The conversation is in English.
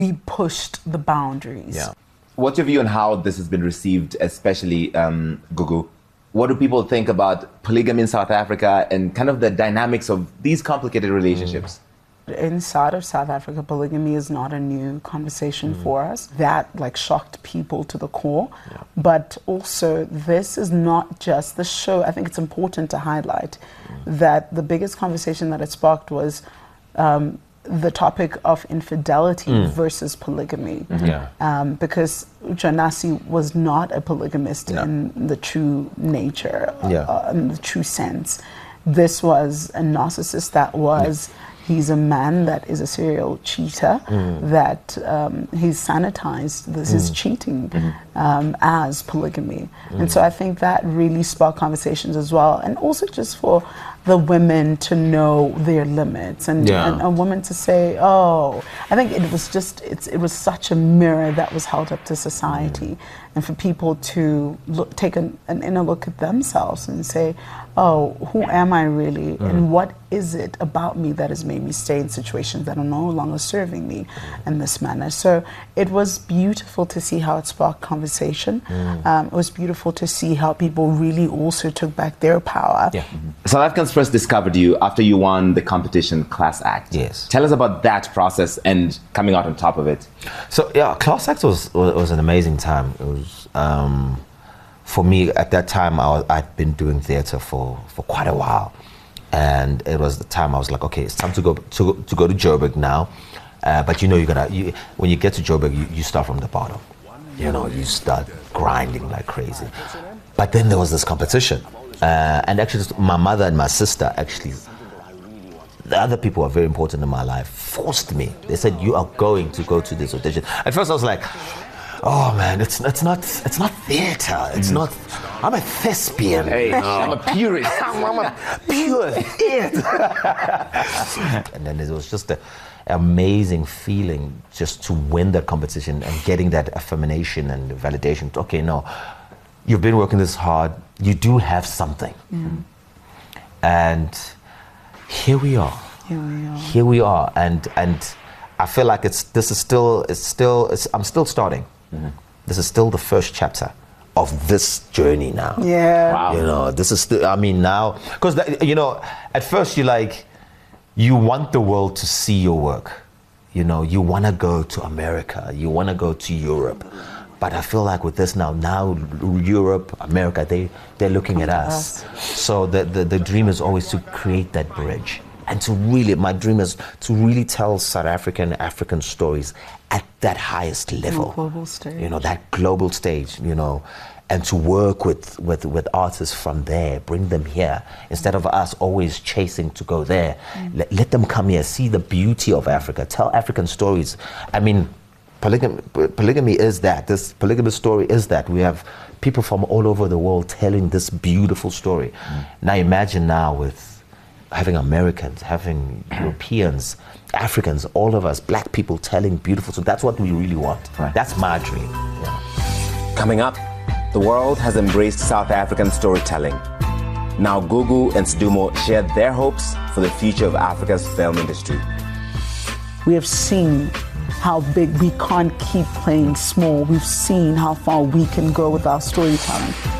we pushed the boundaries. Yeah. What's your view on how this has been received, especially Gugu? What do people think about polygamy in South Africa and kind of the dynamics of these complicated relationships? Inside of South Africa, polygamy is not a new conversation for us. That shocked people to the core. Yeah. But also, this is not just the show. I think it's important to highlight that the biggest conversation that it sparked was the topic of infidelity versus polygamy. Because Jonasi was not a polygamist in the true nature, in the true sense. This was a narcissist that was... He's a man that is a serial cheater, that he's sanitized his cheating as polygamy. And so I think that really sparked conversations as well. And also just for the women to know their limits and a woman to say, oh, I think it was just, it was such a mirror that was held up to society. And for people to take an inner look at themselves and say, oh, who am I really? And what is it about me that has made me stay in situations that are no longer serving me in this manner? So it was beautiful to see how it sparked conversation. It was beautiful to see how people really also took back their power. South Africans first discovered you after you won the competition Class Act. Yes. Tell us about that process and coming out on top of it. So yeah, Class Act was an amazing time. It was for me at that time. I'd been doing theatre for quite a while, and it was the time I was like, okay, it's time to go to Joburg now. But when you get to Joburg, you start from the bottom. You start grinding like crazy. But then there was this competition, and actually my mother and my sister, actually the other people who are very important in my life, forced me. They said, you are going to go to this audition. At first I was like, oh man, it's not theater. It's not. I'm a thespian. Hey, I'm a purist. I'm a pure theater. And then it was just an amazing feeling just to win that competition and getting that affirmation and validation. Okay, no, you've been working this hard. You do have something. And here we are. Here we are. And I feel like I'm still starting. This is still the first chapter of this journey now. Wow. This is still, now, because, at first you want the world to see your work. You want to go to America, you want to go to Europe. But I feel like with this now Europe, America, they're looking at us. So the dream is always to create that bridge. And my dream is to really tell South African stories at that highest level. Global stage. That global stage, and to work with artists from there, bring them here, instead of us always chasing to go there. Let them come here, see the beauty of Africa, tell African stories. Polygamy is that. This polygamous story is that. We have people from all over the world telling this beautiful story. Now imagine now with having Americans, having Europeans, Africans, all of us, black people telling beautiful stories. That's what we really want. Right. That's my dream. Coming up, the world has embraced South African storytelling. Now Gugu and Sdumo share their hopes for the future of Africa's film industry. We have seen how big we can't keep playing small. We've seen how far we can go with our storytelling.